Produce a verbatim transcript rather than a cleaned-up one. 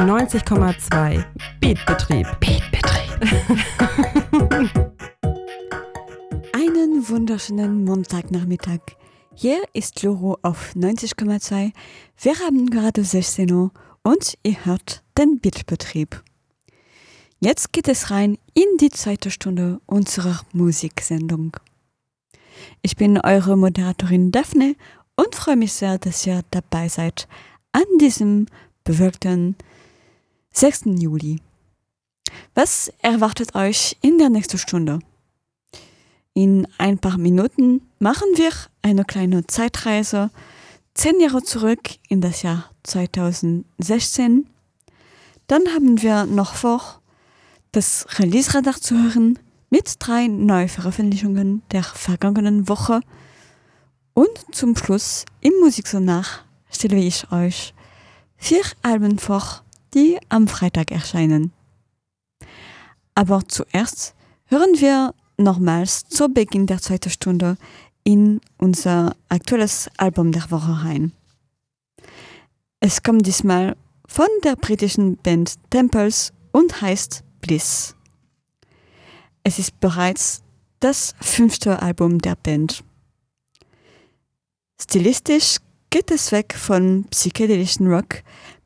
neunzig Komma zwei Beatbetrieb. Beatbetrieb. Einen wunderschönen Montagnachmittag. Hier ist Loro auf neunzig Komma zwei. Wir haben gerade sechzehn Uhr und ihr hört den Beatbetrieb. Jetzt geht es rein in die zweite Stunde unserer Musiksendung. Ich bin eure Moderatorin Daphne und freue mich sehr, dass ihr dabei seid an diesem bewölkten sechsten Juli. Was erwartet euch in der nächsten Stunde? In ein paar Minuten machen wir eine kleine Zeitreise zehn Jahre zurück in das Jahr zweitausendsechzehn. Dann haben wir noch vor, das Release-Radar zu hören mit drei Neuveröffentlichungen der vergangenen Woche. Und zum Schluss im Musiksonar stelle ich euch vier Alben vor, die am Freitag erscheinen. Aber zuerst hören wir nochmals zu Beginn der zweiten Stunde in unser aktuelles Album der Woche rein. Es kommt diesmal von der britischen Band Temples und heißt Bliss. Es ist bereits das fünfte Album der Band. Stilistisch geht es weg von psychedelischen Rock